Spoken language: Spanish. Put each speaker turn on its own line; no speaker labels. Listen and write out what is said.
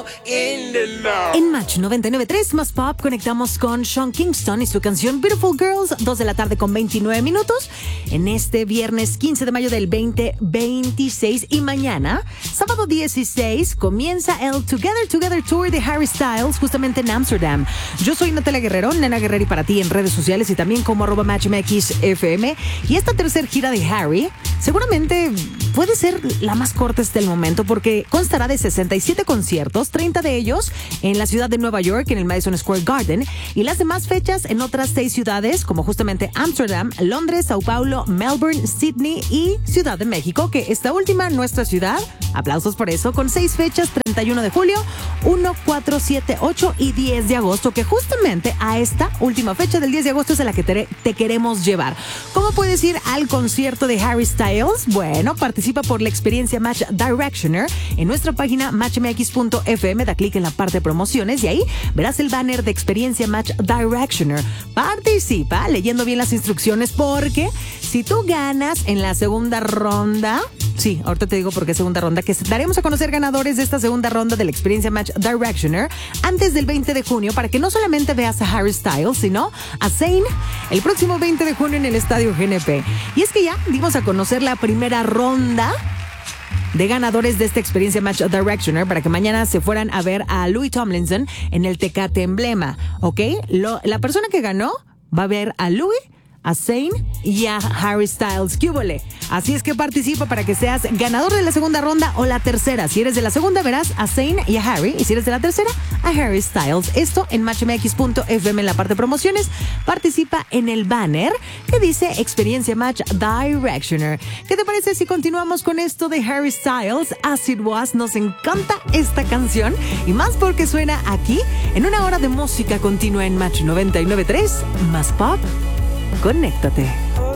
En Match 99.3 más Pop conectamos con Sean Kingston y su canción Beautiful Girls, 2 de la tarde con 29 minutos, en este viernes 15 de mayo del 2026. Y mañana, sábado 16, comienza el Together Tour de Harry Styles, justamente en Amsterdam. Yo soy Natalia Guerrero, Nena Guerrero, y para ti en redes sociales y también como @MatchMXFM. Y esta tercera gira de Harry seguramente puede ser la más corta hasta el momento, porque constará de 67 conciertos, 30 de ellos en la ciudad de Nueva York, en el Madison Square Garden, y las demás fechas en otras 6 ciudades, como justamente Amsterdam, Londres, Sao Paulo, Melbourne, Sydney y Ciudad de México, que esta última, nuestra ciudad, aplausos por eso, con 6 fechas: 31 de julio, 1, 4, 7, 8 y 10 de agosto, que justamente a esta última fecha del 10 de agosto es a la que te queremos llevar. ¿Cómo puedes ir al concierto de Harry Styles? Bueno, participa por la experiencia Match Directioner en nuestra página matchmx.fm, da clic en la parte de promociones y ahí verás el banner de experiencia Match Directioner. Participa leyendo bien las instrucciones, porque si tú ganas en la segunda ronda, sí, ahorita te digo por qué segunda ronda, que daremos a conocer ganadores de esta segunda ronda de la experiencia Match Directioner antes del 20 de junio, para que no solamente veas a Harry Styles, sino a Zayn el próximo 20 de junio en el Estadio GNP. Y es que ya dimos a conocer la primera ronda de ganadores de esta experiencia Match Directioner para que mañana se fueran a ver a Louis Tomlinson en el Tecate Emblema, ¿ok? La persona que ganó va a ver a Louis, a Zayn y a Harry Styles. ¡Qué húbole! Así es que participa para que seas ganador de la segunda ronda o la tercera. Si eres de la segunda, verás a Zayn y a Harry, y si eres de la tercera, a Harry Styles. Esto en matchmx.fm, en la parte de promociones. Participa en el banner que dice Experiencia Match Directioner. ¿Qué te parece si continuamos con esto de Harry Styles? As It Was. Nos encanta esta canción, y más porque suena aquí en una hora de música continua en Match 99.3 más Pop. Conéctate.